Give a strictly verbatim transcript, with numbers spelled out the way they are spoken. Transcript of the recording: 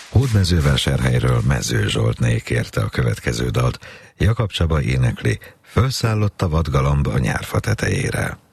Hódmezővásárhelyről Mező Zsoltné kérte a következő dalt. Jakab Csaba énekli, fölszállott a vadgalamb a nyárfa tetejére.